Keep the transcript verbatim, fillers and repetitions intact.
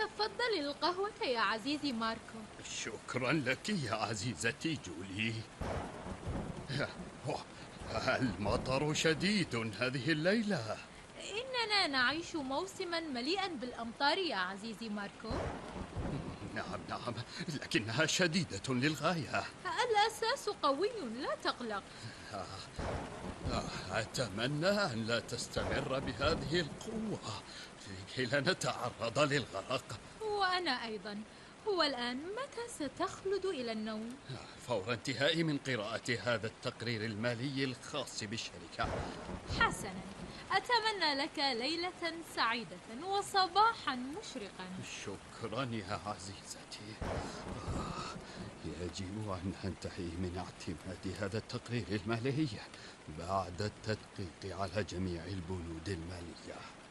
تفضل القهوة يا عزيزي ماركو. شكرا لك يا عزيزتي جولي. المطر شديد هذه الليلة. إننا نعيش موسما مليئا بالأمطار يا عزيزي ماركو. نعم نعم، لكنها شديدة للغاية. الأساس قوي، لا تقلق. أتمنى أن لا تستمر بهذه القوة لكي لا نتعرض للغرق. وأنا أيضا. هو الآن متى ستخلد إلى النوم؟ فور انتهائي من قراءة هذا التقرير المالي الخاص بالشركة. حسنا، أتمنى لك ليلة سعيدة وصباحا مشرقا. شكرا يا عزيزتي. آه، يجب أن أنتهي من اعتماد هذا التقرير المالي بعد التدقيق على جميع البنود المالية.